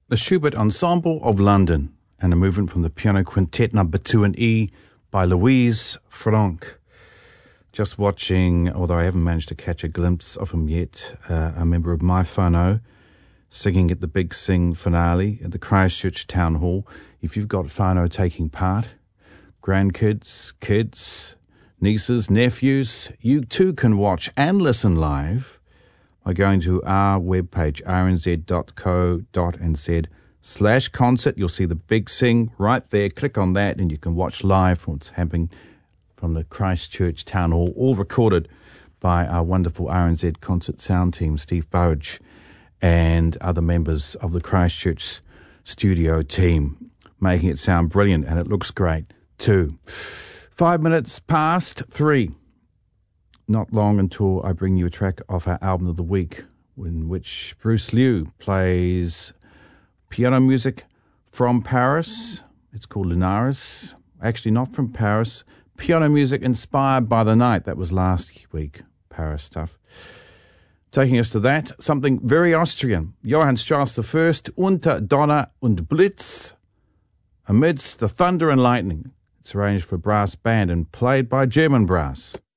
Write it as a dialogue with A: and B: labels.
A: the Schubert Ensemble of London, and a movement from the Piano Quintet number 2 in E by Louise Franck. Just watching, although I haven't managed to catch a glimpse of him yet, a member of my whānau singing at the Big Sing finale at the Christchurch Town Hall. If you've got whānau taking part, grandkids, kids, nieces, nephews, you too can watch and listen live by going to our webpage, rnz.co.nz/concert. You'll see the Big Sing right there. Click on that and you can watch live from what's happening from the Christchurch Town Hall, all recorded by our wonderful RNZ concert sound team, Steve Burge, and other members of the Christchurch studio team, making it sound brilliant, and it looks great too. 5 minutes past 3. Not long until I bring you a track off our album of the week, in which Bruce Liu plays piano music from Paris. It's called Linares. Actually, not from Paris. Piano music inspired by the night. That was last week, Paris stuff. Taking us to that, something very Austrian. Johann Strauss I, Unter Donner und Blitz, Amidst the Thunder and Lightning. It's arranged for brass band and played by German brass.